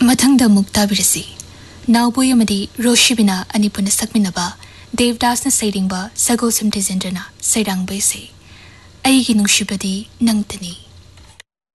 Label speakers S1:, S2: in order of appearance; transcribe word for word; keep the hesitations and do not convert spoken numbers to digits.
S1: मथंगदा मुक्ताबिरसी नावबोय अमदी Roshibina अनिपुन सकमिनबा देवदासना सैरिंगबा सगोसम तेजेंद्रना सैरांगबैसे अईगी नुंशिबदी नंगतनी।